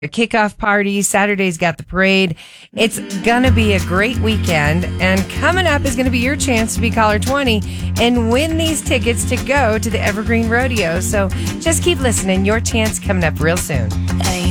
a kickoff party. Saturday's got the parade. It's going to be a great weekend. And coming up is going to be your chance to be caller 20 and win these tickets to go to the Evergreen Rodeo. So just keep listening. Your chance coming up real soon.